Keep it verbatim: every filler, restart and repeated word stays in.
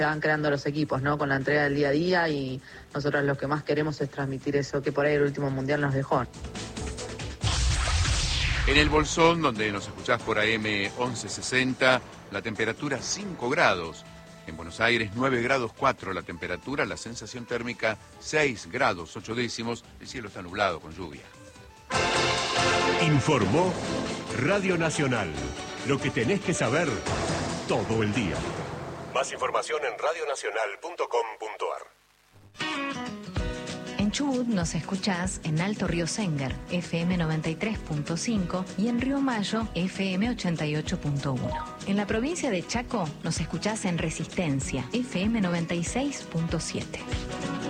van creando los equipos, ¿no? Con la entrega del día a día, y nosotros lo que más queremos es transmitir eso que por ahí el último mundial nos dejó. En el Bolsón, donde nos escuchás por A M once sesenta, la temperatura cinco grados. En Buenos Aires nueve grados cuatro la temperatura, la sensación térmica seis grados ocho décimos, el cielo está nublado con lluvia. Informó Radio Nacional, lo que tenés que saber todo el día. Más información en radio nacional punto com punto ar. En Chubut nos escuchás en Alto Río Sénger, F M noventa y tres punto cinco, y en Río Mayo, F M ochenta y ocho punto uno. En la provincia de Chaco nos escuchás en Resistencia, F M noventa y seis punto siete.